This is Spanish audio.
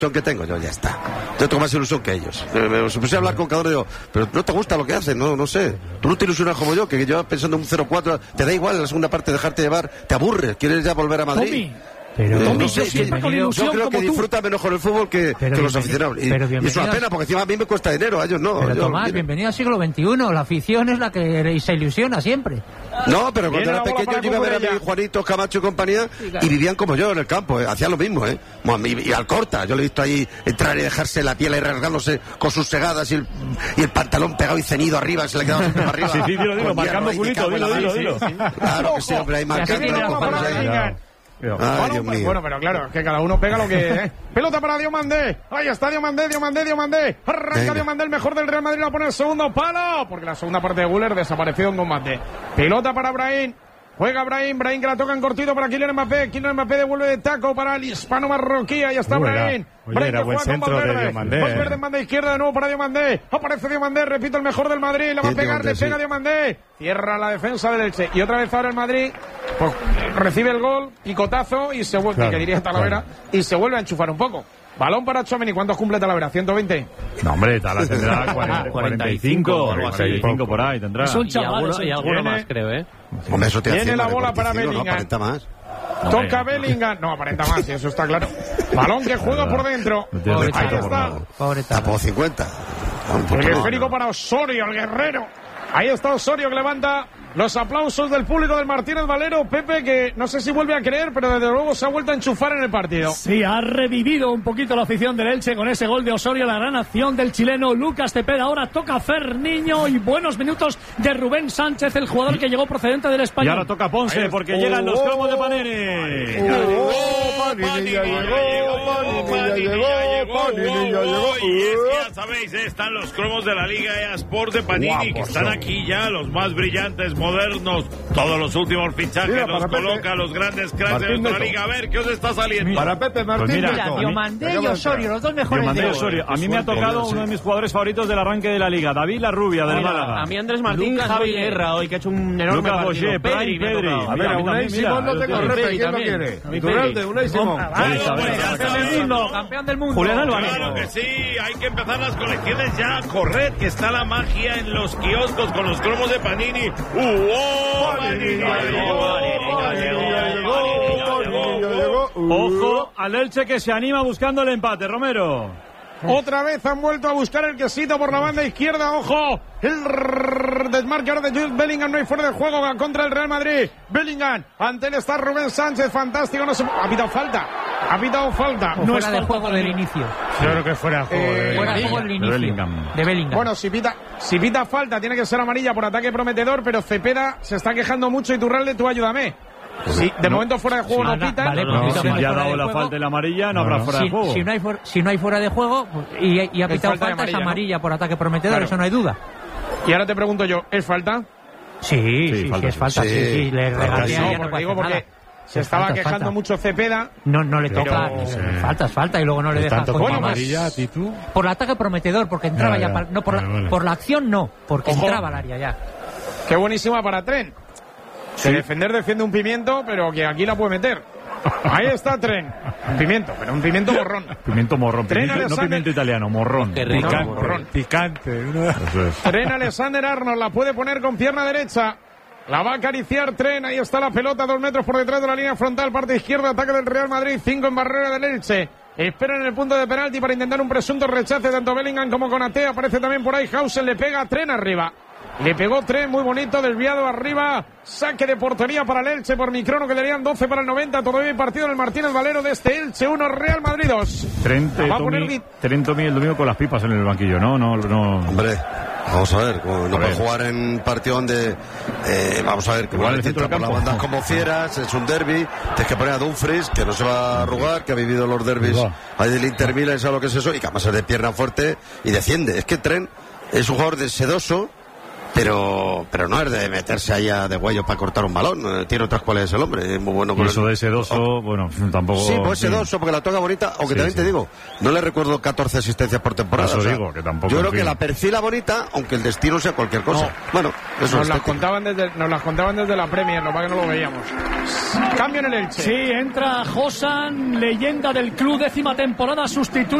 que tengo yo, ya está. Yo tengo más ilusión que ellos. Me puse a hablar con cada uno y digo, pero no te gusta lo que hacen, no sé. Tú no te ilusionas como yo, que yo pensando en un 0-4, te da igual en la segunda parte dejarte llevar, te aburres, quieres ya volver a Madrid. Tommy. Pero no sé, yo creo que disfruta menos con el fútbol que los aficionados. Y es una pena, porque encima a mí me cuesta dinero, a ellos no. Pero Tomás, bienvenido al siglo XXI. La afición es la que se ilusiona siempre. No, pero cuando era pequeño yo iba a ver a mi Juanito, Camacho y compañía y vivían como yo en el campo, hacían lo mismo, y al Corta, yo le he visto ahí entrar y dejarse la piel ahí rasgándose con sus segadas y el pantalón pegado y ceñido arriba, se le quedaba siempre para arriba. Sí, dilo, marcando culito, dilo. Claro que sí, hombre, ahí marcando. Ay, Dios mío. Bueno, pero claro, es que cada uno pega lo que... Pelota para Diomandé. Ahí está Diomandé. Arranca Diomandé, el mejor del Real Madrid, a poner el segundo palo, porque la segunda parte de Güler desapareció en combate. Pelota para Brahim. Juega Brahim que la toca en cortito para Kylian Mbappé. Kylian Mbappé devuelve de taco para el hispano marroquí. Ahí está Brahim. Brahim que juega con Valverde. Valverde en banda izquierda de nuevo para Diomandé. Aparece Diomandé, repito, el mejor del Madrid. La va a pegar, le pega Diomandé. Cierra la defensa del Elche. Y otra vez ahora el Madrid pues recibe el gol, picotazo y se vuelve, que diría Talavera, y se vuelve a enchufar un poco. Balón para Tchouaméni. ¿Cuántos cumple Talavera? ¿120? No, hombre, Tala tendrá 45 por ahí tendrá. Es un chaval, y alguno más, creo, Hombre, eso te Tiene la bola para Bellingham. No aparenta más. Toca Bellingham. No, aparenta más, y eso está claro. Balón que juega por dentro. Ahí está. Tapó 50. El esférico para Osorio, el guerrero. Ahí está Osorio, que levanta los aplausos del público del Martínez Valero. Pepe, que no sé si vuelve a creer, pero desde luego se ha vuelto a enchufar en el partido. Sí, ha revivido un poquito la afición del Elche con ese gol de Osorio, la gran acción del chileno Lucas Cepeda. Ahora toca Ferniño y buenos minutos de Rubén Sánchez, el jugador que llegó procedente del Español. Y ahora toca Ponce, porque llegan los cromos de Panini. Panini ya llegó. Y es que ya sabéis, están los cromos de la Liga Sport de Panini, que están aquí ya, los más brillantes, modernos, todos los últimos fichajes, los coloca los grandes cracks de nuestra liga. A ver, ¿qué os está saliendo? Para Pepe Martín. Pues mira, Diomandé y Osorio, los dos mejores de Osorio. A mí me ha tocado uno de mis jugadores favoritos del arranque de la liga, David La Rubia, del Málaga. A mí Andrés Martín, Javi Guerra, hoy que ha hecho un enorme partido. Pedri. A ver, Unai Simón no tengo repe, ¿quién lo quiere? Iturralde, Unai Simón. Campeón del mundo. Julián Álvarez. Claro que sí, hay que empezar las colecciones ya. Corred, que está la magia en los kioscos con los cromos de Panini. Ojo al Elche, que se anima buscando el empate, Romero. Otra vez han vuelto a buscar el quesito por la banda izquierda. Ojo, el desmarque ahora de Jude Bellingham. No hay fuera de juego contra el Real Madrid. Bellingham, ante él está Rubén Sánchez. Fantástico, no se... Ha pitado falta. No fuera de juego del inicio. Yo creo que fuera de juego. Fuera de juego del inicio. De Bellingham. Bueno, si pita falta, tiene que ser amarilla por ataque prometedor, pero Cepeda se está quejando mucho. Iturralde, tú ayúdame. Sí, de momento fuera de juego no pitan. Vale, si ya ha dado la falta y la amarilla, no habrá fuera de juego. Si no hay fuera de juego y ha pitado falta, es amarilla por ataque prometedor, claro. Eso no hay duda. Y ahora te pregunto yo, ¿es falta? Sí, es falta. Sí, le regatea. No, digo porque se estaba quejando mucho Cepeda. No le toca. Falta y luego no le deja. Bueno, amarilla, Titu. Por el ataque prometedor, porque entraba ya. No, por la acción no, porque entraba al área ya. Qué buenísima para Tren. Que defender defiende un pimiento, pero que aquí la puede meter. Ahí está Tren. Un pimiento, pero un pimiento morrón. Pimiento morrón. No pimiento italiano, morrón. Picante. Tren Alexander-Arnold la puede poner con pierna derecha. La va a acariciar Tren. Ahí está la pelota, 2 metros por detrás de la línea frontal. Parte izquierda, ataque del Real Madrid. 5 en barrera del Elche. Esperan en el punto de penalti para intentar un presunto rechace tanto Bellingham como Konaté. Aparece también por ahí Hausen. Le pega a Tren arriba. Le pegó Tren, muy bonito, desviado arriba. Saque de portería para el Elche por Microno, que le darían 12 para el 90. Todavía hay partido en el Martínez Valero de este Elche 1, Real Madrid 2. Tren Tommy el domingo con las pipas en el banquillo, ¿no? Hombre, vamos a ver, no puede jugar en partido donde vamos a ver, que igual entra por las bandas como fieras, es un derbi, tienes que poner a Dumfries, que no se va a arrugar, que ha vivido los derbis ahí del Inter Milan, sabe lo que es eso, y que además es de pierna fuerte y defiende. Es que Tren es un jugador de sedoso, pero no es de meterse ahí de huello para cortar un balón. Tiene otras cualidades el hombre, es muy bueno con eso de sedoso, bueno, tampoco. Sí, pues sedoso, porque la toca bonita, aunque también te digo, no le recuerdo 14 asistencias por temporada. Eso digo, que tampoco. Yo creo que la perfila bonita, aunque el destino sea cualquier cosa. Bueno, eso nos las contaban desde la Premier, lo que no lo veíamos. Cambio en el Elche. Sí, entra Josan, leyenda del club, 10ª temporada, sustituye